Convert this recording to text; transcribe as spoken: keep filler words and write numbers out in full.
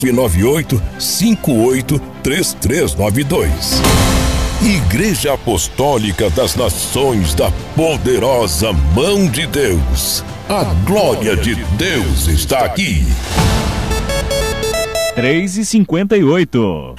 nove oito cinco oito três três nove dois. Igreja Apostólica das Nações da Poderosa Mão de Deus. A glória de Deus está aqui. três e cinquenta e oito.